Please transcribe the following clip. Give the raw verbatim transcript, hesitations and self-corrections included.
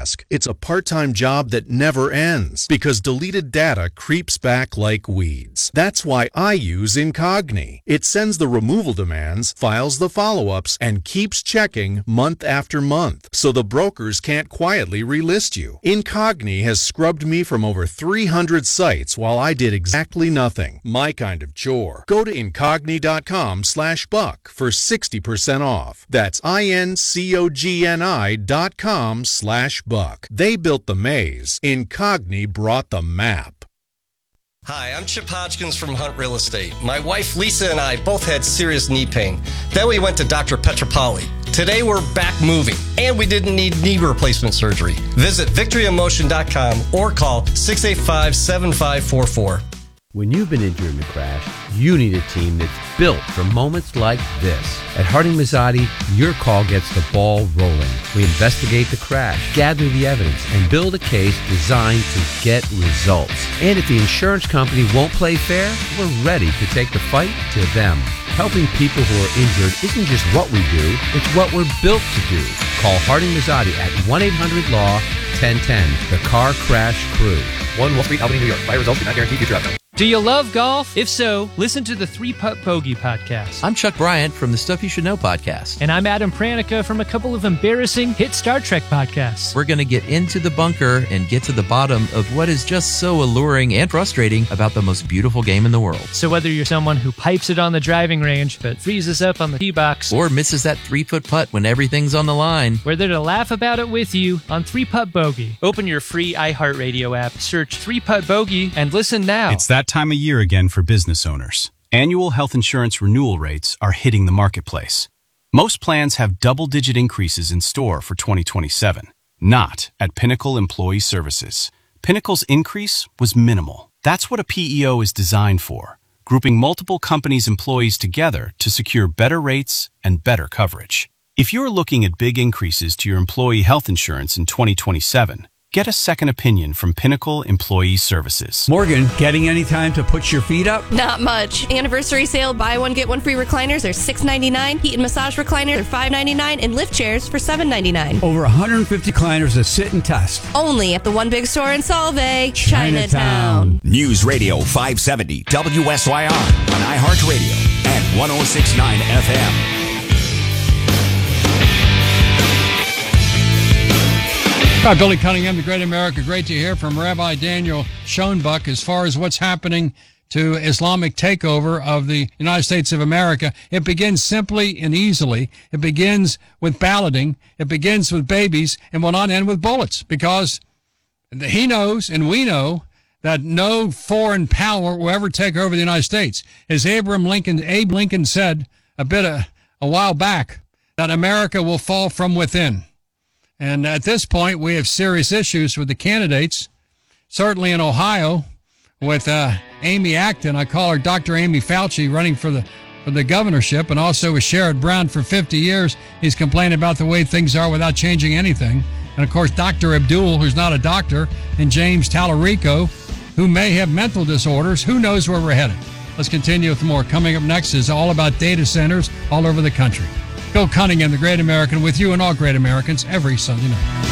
task. It's a part-time job that never ends because deleted data creeps back like weeds. That's why I use Incogni. It sends the removal demands, files the follow-ups, and keeps checking month after month, so the brokers can't quietly relist you. Incogni has scrubbed me from over three hundred sites while I did exactly nothing. My kind of chore. Go to Incogni.com slash buck for sixty percent off. That's I-N-C-O-G-N-I dot com slash buck. They built the maze. Incogni brought the map. Hi, I'm Chip Hodgkins from Hunt Real Estate. My wife Lisa and I both had serious knee pain. Then we went to Doctor Petropoli. Today we're back moving, and we didn't need knee replacement surgery. Visit victory in motion dot com or call six eight five, seven five four four. When you've been injured in a crash, you need a team that's built for moments like this. At Harding Mazzotti, your call gets the ball rolling. We investigate the crash, gather the evidence, and build a case designed to get results. And if the insurance company won't play fair, we're ready to take the fight to them. Helping people who are injured isn't just what we do, it's what we're built to do. Call Harding Mazzotti at one eight hundred law ten ten, the Car Crash Crew. one Wall Street, Albany, New York. Buy results do not guarantee future outcomes. Do you love golf? If so, listen to the Three Putt Bogey podcast. I'm Chuck Bryant from the Stuff You Should Know podcast. And I'm Adam Pranica from a couple of embarrassing hit Star Trek podcasts. We're going to get into the bunker and get to the bottom of what is just so alluring and frustrating about the most beautiful game in the world. So whether you're someone who pipes it on the driving range but freezes up on the tee box, or misses that three-foot putt when everything's on the line, we're there to laugh about it with you on Three Putt Bogey. Open your free iHeartRadio app, search Three Putt Bogey, and listen now. It's that time of year again for business owners. Annual health insurance renewal rates are hitting the marketplace. Most plans have double-digit increases in store for twenty twenty-seven. Not at Pinnacle Employee Services. Pinnacle's increase was minimal. That's what a P E O is designed for, grouping multiple companies' employees together to secure better rates and better coverage. If you're looking at big increases to your employee health insurance in twenty twenty-seven, get a second opinion from Pinnacle Employee Services. Morgan, getting any time to put your feet up? Not much. Anniversary sale, buy one, get one free recliners are six ninety-nine, heat and massage recliners are five ninety-nine, and lift chairs for seven ninety-nine. Over one hundred fifty recliners to sit and test. Only at the One Big Store in Solvay, Chinatown. Chinatown. News Radio five seventy W S Y R on iHeartRadio and one oh six point nine F M. Hi, Billy Cunningham, the Great America. Great to hear from Rabbi Daniel Schoenbuck as far as what's happening to Islamic takeover of the United States of America. It begins simply and easily. It begins with balloting. It begins with babies and will not end with bullets, because he knows and we know that no foreign power will ever take over the United States. As Abraham Lincoln, Abe Lincoln said a bit a, a while back, that America will fall from within. And at this point, we have serious issues with the candidates, certainly in Ohio with uh, Amy Acton. I call her Doctor Amy Fauci, running for the for the governorship, and also with Sherrod Brown for fifty years. He's complaining about the way things are without changing anything. And, of course, Doctor Abdul, who's not a doctor, and James Tallarico, who may have mental disorders. Who knows where we're headed? Let's continue with more. Coming up next is all about data centers all over the country. Bill Cunningham, the Great American, with you and all great Americans every Sunday night.